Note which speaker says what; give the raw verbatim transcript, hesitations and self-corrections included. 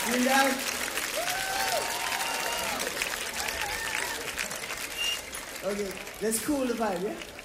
Speaker 1: Kneel down. Okay, let's cool the vibe, yeah?